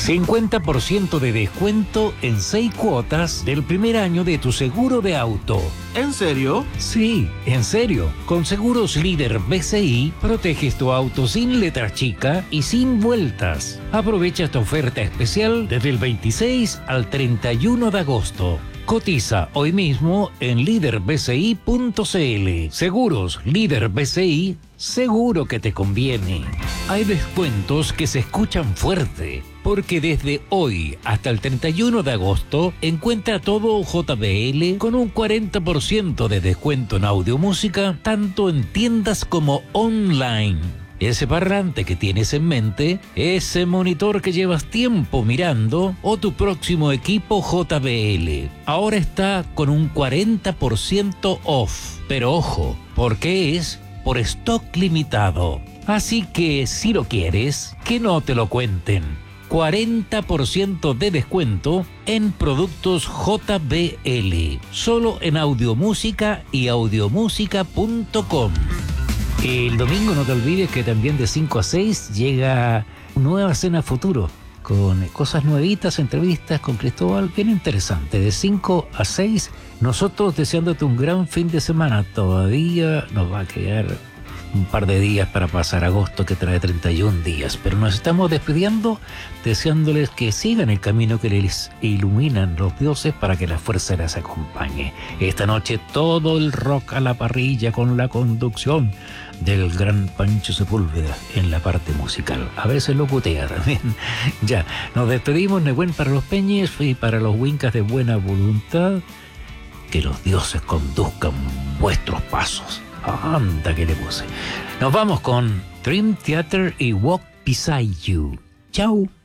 50% de descuento en 6 cuotas del primer año de tu seguro de auto. ¿En serio? Sí, en serio. Con Seguros Líder BCI, proteges tu auto sin letra chica y sin vueltas. Aprovecha esta oferta especial desde el 26 al 31 de agosto. Cotiza hoy mismo en liderbci.cl. Seguros Líder BCI, seguro que te conviene. Hay descuentos que se escuchan fuerte, porque desde hoy hasta el 31 de agosto encuentra todo JBL con un 40% de descuento en audiomúsica, tanto en tiendas como online. Ese parlante que tienes en mente, ese monitor que llevas tiempo mirando o tu próximo equipo JBL. Ahora está con un 40% off. Pero ojo, porque es por stock limitado. Así que si lo quieres, que no te lo cuenten. 40% de descuento en productos JBL. Solo en Audiomúsica y audiomúsica.com. El domingo no te olvides que también de 5 a 6 llega Nueva Cena Futuro, con cosas nuevitas, entrevistas con Cristóbal, bien interesante. De 5 a 6, nosotros deseándote un gran fin de semana. Todavía nos va a quedar un par de días para pasar agosto, que trae 31 días, pero nos estamos despidiendo deseándoles que sigan el camino que les iluminan los dioses para que la fuerza les acompañe. Esta noche todo el rock a la parrilla con la conducción del gran Pancho Sepúlveda en la parte musical. A veces lo cutea también. Ya, nos despedimos. Nebuen para los Peñes y para los Wincas de buena voluntad. Que los dioses conduzcan vuestros pasos. Anda que le puse. Nos vamos con Dream Theater y Walk Beside You. Chau.